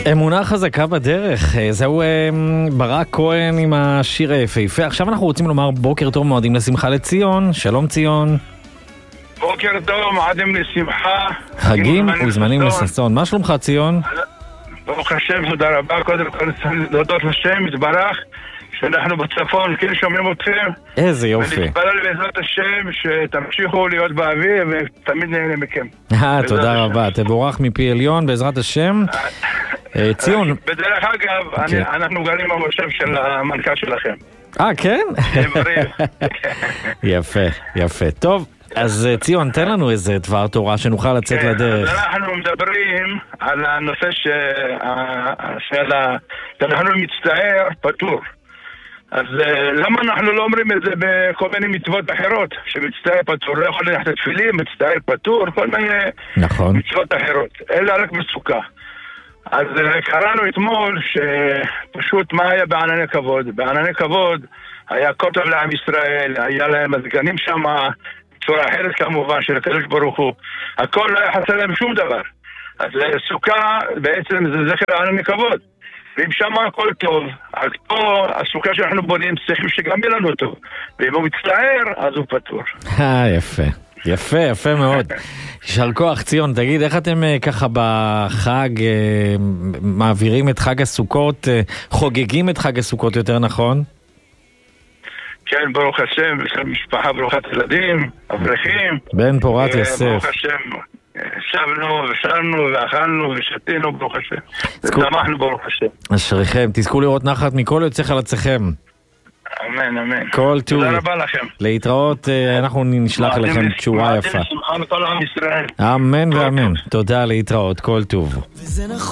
אמונה חזקה בדרך, זהו ברק כהן עם השיר היפהפה. עכשיו אנחנו רוצים לומר בוקר טוב, מועדים לשמחה לציון. שלום ציון. בוקר טוב, מועדים לשמחה, חגים וזמנים לששון. מה שלומך ציון? ברוך השם, תודה רבה. קודם כל להודות לשם יתברך שאנחנו בצפון, כן, שומעים אתכם. איזה יופי. ונתפלל בעזרת השם שתמשיכו להיות באוויר ותמיד נהנה מכם. תודה רבה, תבורך מפי עליון בעזרת השם. ציון. בדרך אגב, אנחנו גרים במושב של המנכ"ל שלכם. כן? יפה, יפה. טוב, אז ציון, תן לנו איזה דבר תורה שנוכל לצאת לדרך. אנחנו מדברים על הנושא שאנחנו מצטער פטור. אז למה אנחנו לא אומרים את זה בכל מיני מצוות אחרות? שמצטער פטור, לא יכול ללכת תפילים, מצטער פטור, כל מיני מצוות אחרות. אלא רק בסוכה. אז קראנו אתמול שפשוט מה היה בענני כבוד? בענני כבוד היה כותב לעם ישראל, היה להם הסגנים שם, בצורה אחרת כמובן של הקדוש ברוך הוא. הכל לא היה חסר להם שום דבר. אז סוכה בעצם זה זכר לענני כבוד. ואם שם הכל טוב, אז פה הסוכה שאנחנו בונים צריכים שגם יהיה לנו טוב. ואם הוא מצטער, אז הוא פטור. יפה. יפה, יפה מאוד. יישר כוח ציון, תגיד, איך אתם ככה בחג מעבירים את חג הסוכות, חוגגים את חג הסוכות יותר נכון? כן, ברוך השם, משפחה ברוכת ילדים, אברכים. בן פורת יוסף. ברוך השם, שבנו ושרנו ואכלנו ושתינו, ברוך השם. ושמחנו ברוך השם. אשריכם, תזכו לראות נחת מכל יוצא חלציכם. אמן, אמן. כל טוב. תודה רבה לכם. להתראות, אנחנו נשלח לכם תשורה יפה. שמחה מכל עם ישראל. אמן ואמן. תודה, להתראות, כל טוב.